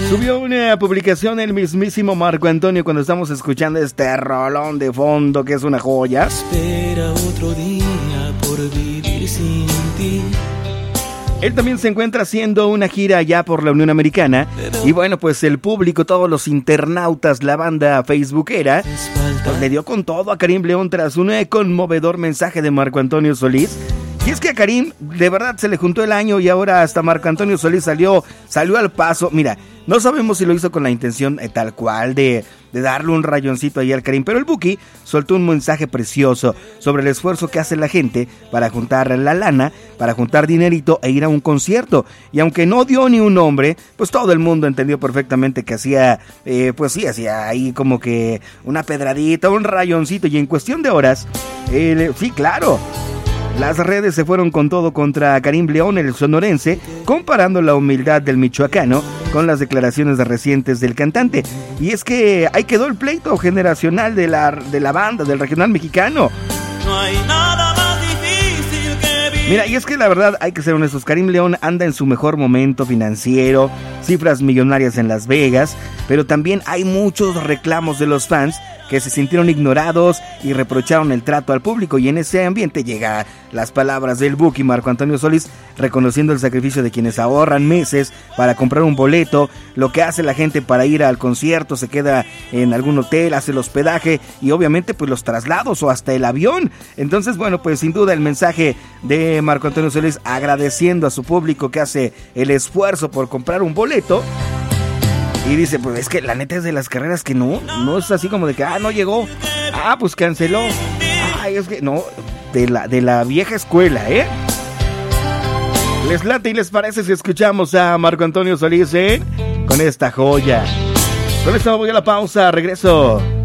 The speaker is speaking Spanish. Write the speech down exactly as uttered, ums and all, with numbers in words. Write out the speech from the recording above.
Subió una publicación el mismísimo Marco Antonio cuando estamos escuchando este rolón de fondo que es una joya. Espera otro día por vivir sin ti. Él también se encuentra haciendo una gira allá por la Unión Americana. Y bueno, pues el público, todos los internautas, la banda facebookera, pues le dio con todo a Karim León tras un conmovedor mensaje de Marco Antonio Solís. Y es que a Karim de verdad se le juntó el año y ahora hasta Marco Antonio Solís salió, salió al paso. Mira, no sabemos si lo hizo con la intención eh, tal cual de, de darle un rayoncito ahí al Karim, pero el Buki soltó un mensaje precioso sobre el esfuerzo que hace la gente para juntar la lana, para juntar dinerito e ir a un concierto. Y aunque no dio ni un nombre, pues todo el mundo entendió perfectamente que hacía, eh, pues sí, hacía ahí como que una pedradita, un rayoncito. Y en cuestión de horas, eh, sí, claro, las redes se fueron con todo contra Karim León, el sonorense, comparando la humildad del michoacano con las declaraciones recientes del cantante. Y es que ahí quedó el pleito generacional de la, de la banda, del regional mexicano. No hay nada más difícil que vivir. Mira, y es que la verdad hay que ser honestos, Karim León anda en su mejor momento financiero, cifras millonarias en Las Vegas, pero también hay muchos reclamos de los fans que se sintieron ignorados y reprocharon el trato al público, y en ese ambiente llegan las palabras del Buki Marco Antonio Solís, reconociendo el sacrificio de quienes ahorran meses para comprar un boleto, lo que hace la gente para ir al concierto, se queda en algún hotel, hace el hospedaje y obviamente pues los traslados o hasta el avión. Entonces bueno, pues sin duda el mensaje de Marco Antonio Solís agradeciendo a su público que hace el esfuerzo por comprar un boleto. Y dice, pues es que la neta es de las carreras que no, no es así como de que, ah, no llegó, ah, pues canceló. Ay, es que no, de la, de la vieja escuela, ¿eh? ¿Les late y les parece si escuchamos a Marco Antonio Solís, eh? Con esta joya. Con esto voy a la pausa, regreso.